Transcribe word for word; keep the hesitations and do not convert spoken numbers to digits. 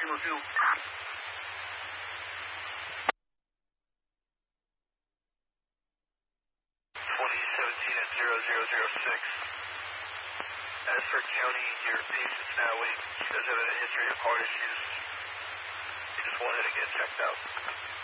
Kilo two. twenty seventeen at zero zero zero six. As for County, your patient's now waiting. She does have a history of heart issues. You just wanted to get checked out.